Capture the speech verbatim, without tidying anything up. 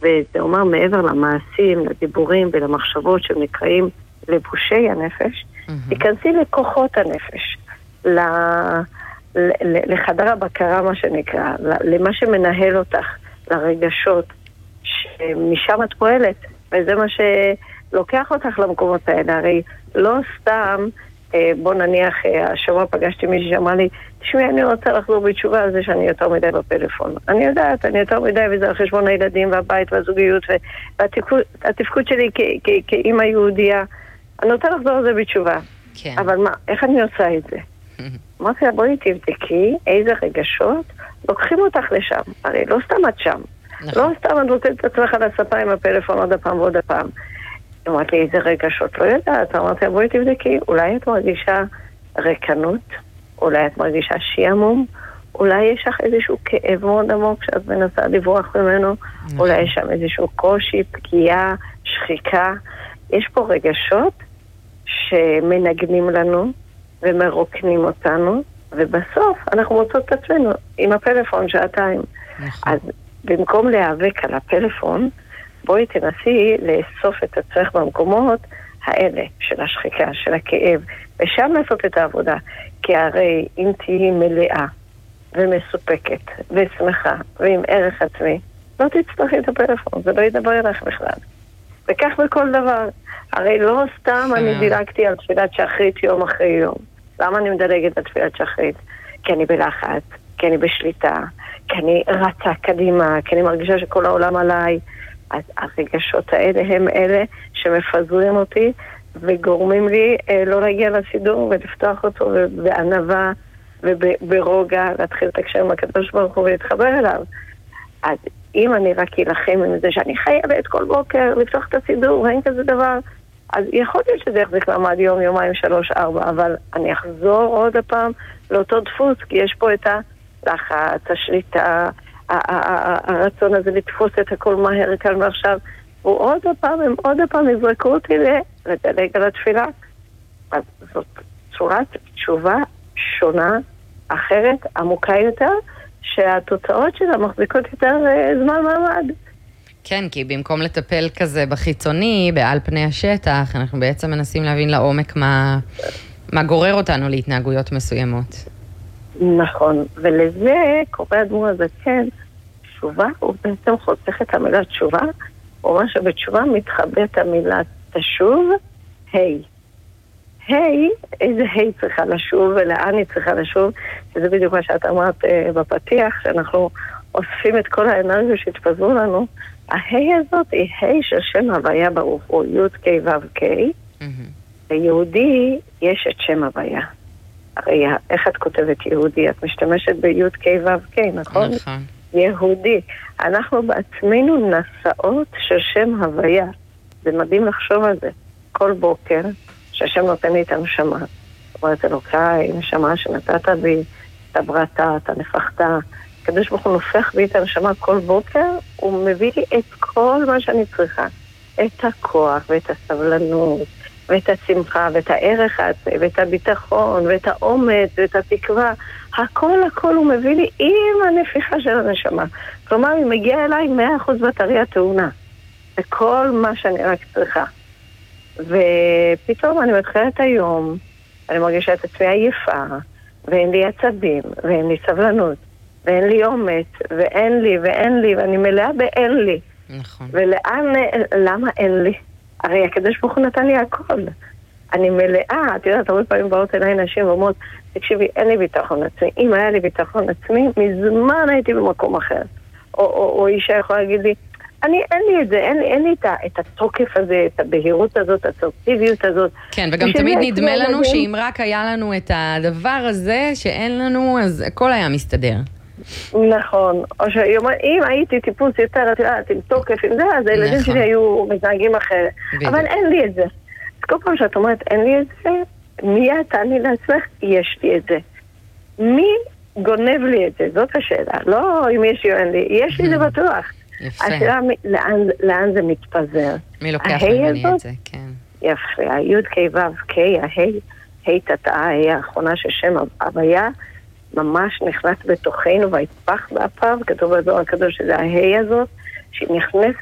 וזה אומר מעבר למעשים, לדיבורים ולמחשבות שנקראים לבושי הנפש, mm-hmm. תיכנסי לכוחות הנפש, ל... לחדר הבקרה מה שנקרא, למה שמנהל אותך, לרגשות, שמשם את פועלת, וזה מה שלוקח אותך למקומות האלה. הרי לא סתם, בוא נניח, השבוע פגשתי מישהי שאמרה לי, תשמעי, אני רוצה לחזור בתשובה על זה שאני יותר מדי בפלאפון. אני יודעת, אני יותר מדי, וזה על חשבון הילדים והבית והזוגיות, והתפקוד שלי כאימא יהודייה, אני רוצה לחזור על זה בתשובה. כן. אבל מה, איך אני עושה את זה? אמרתי לה, בואי תבדקי איזה רגשות לוקחים אותך לשם. הרי לא סתם את שם. לא סתם את רוצה את עצמך על הספה עם הפלאפון עוד הפעם ועוד הפעם. אמרתי לי, איזה רגשות? לא יודעת. אמרתי לה, בואי תבדקי. אולי את מרגישה ריקנות? אולי את מרגישה שיעמום? אולי יש לך איזשהו כאב מאוד עמוק שאת מנסה לברוח ממנו? אולי יש שם איזשהו קושי, פגיעה, שחיקה? יש פה רגשות שמנגנים לנו ומרוקנים אותנו, ובסוף אנחנו מוצאות את עצמנו עם הפלאפון שעתיים. נכון. אז במקום להיאבק על הפלאפון, בואי תנסי לאסוף את עצמך במקומות האלה של השחיקה, של הכאב, ושם לעשות את העבודה. כי הרי אם תהי מלאה ומסופקת ושמחה ועם ערך עצמי, לא תצטרכי את הפלאפון, זה לא ידבר אליך בכלל. וכך בכל דבר. הרי לא סתם אני דילגתי על תפילת שחרית יום אחרי יום. למה אני מדלגת על תפילת שחרית? כי אני בלחץ, כי אני בשליטה, כי אני רצה קדימה, כי אני מרגישה שכל העולם עליי. אז הרגשות האלה הם אלה שמפזרים אותי וגורמים לי אה, לא להגיע לסידור ולפתוח אותו בענווה וברוגע, להתחיל לתקשר עם הקדוש ברוך הוא ולהתחבר אליו. אז אם אני רק אלחם עם זה שאני חייבת כל בוקר לפתוח את הסידור ואין כזה דבר, אז יכול להיות שזה יחזיק מעמד יום, יומיים, שלוש, ארבע, אבל אני אחזור עוד הפעם לאותו דפוס, כי יש פה את הלחץ, השליטה, הרצון הזה לתפוס את הכל מהר כאן ועכשיו, ועוד הפעם, הם עוד הפעם יזרקו אותי לדלג על התפילה. אז זאת צורת תשובה שונה, אחרת, עמוקה יותר, שהתוצאות שלה מחזיקות יותר זמן מעמד. כן, כי במקום לטפל כזה בחיצוני, בעל פני השטח, אנחנו בעצם מנסים להבין לעומק מה, מה גורר אותנו להתנהגויות מסוימות. נכון, ולזה קורא הדמור הזה, כן, תשובה, הוא בעצם חוסך את המילה תשובה, הוא אומר שבתשובה מתחבאת המילה תשוב, היי. היי, איזה היי צריכה לשוב ולאן היא צריכה לשוב, שזה בדיוק מה שאת אמרת אה, בפתיח, שאנחנו אוספים את כל האנרגיות שהתפזרו לנו. ההי הזאת היא היי של שם הוויה ברוך הוא, י' ק' ו' ק'. ליהודי יש את שם הוויה. הרי איך את כותבת יהודי? את משתמשת בי' ק' ו' ק', נכון? נכון. יהודי. אנחנו בעצמנו נשאות של שם הוויה. זה מדהים לחשוב על זה. כל בוקר שהשם נותן לי את הנשמה. זאת אומרת, אלוקיי, נשמה שנתת בי, את הברתה, את הנפחתה. הקדוש ברוך הוא נופח בי את הנשמה כל בוקר, הוא מביא לי את כל מה שאני צריכה. את הכוח ואת הסבלנות, ואת השמחה, ואת הערך העצמי, ואת הביטחון, ואת האומץ, ואת התקווה. הכל הכל הוא מביא לי עם הנפיחה של הנשמה. כלומר, היא מגיעה אליי מאה אחוז בטריה טעונה. וכל מה שאני רק צריכה. ופתאום אני מתחילת היום, אני מרגישה את עצמי עייפה, ואין לי עצבים, ואין לי סבלנות, ואין לי אומץ, ואין לי, ואין לי, ואני מלאה באין לי. נכון. ולאן, למה אין לי? הרי הקדוש ברוך הוא נתן לי הכל. אני מלאה, את יודעת, הרבה פעמים באות אליי נשים ואומרות, תקשיבי, אין לי ביטחון עצמי. אם היה לי ביטחון עצמי, מזמן הייתי במקום אחר. או, או, או אישה יכולה להגיד לי, אני, אין לי את זה, אין לי, אין לי את, את התוקף הזה, את הבהירות הזאת, הסרטיביות הזאת. כן, וגם תמיד נדמה לנו לזה... שאם רק היה לנו את הדבר הזה, שאין לנו, אז הכל היה מסתדר. נכון, או שאם הייתי טיפוס יותר, את יודעת, עם תוקף, עם זה, אז הילדים שלי היו מתנהגים אחרת. אבל אין לי את זה. אז כל פעם שאת אומרת, אין לי את זה, מי תעני לעצמך? יש לי את זה. מי גונב לי את זה? זאת השאלה. לא אם יש לי או אין לי, יש לי זה בטוח. השאלה לאן, לאן זה מתפזר. מי לוקח ממני את זה, כן. יפה, הי' ק' ו' ק', ההי, הי תתאה, ההי האחרונה של שם הוויה, ממש נכנס בתוכנו והתפח באפיו, כתוב בזוהר הקדוש שזה ההי הזאת, שהיא נכנסת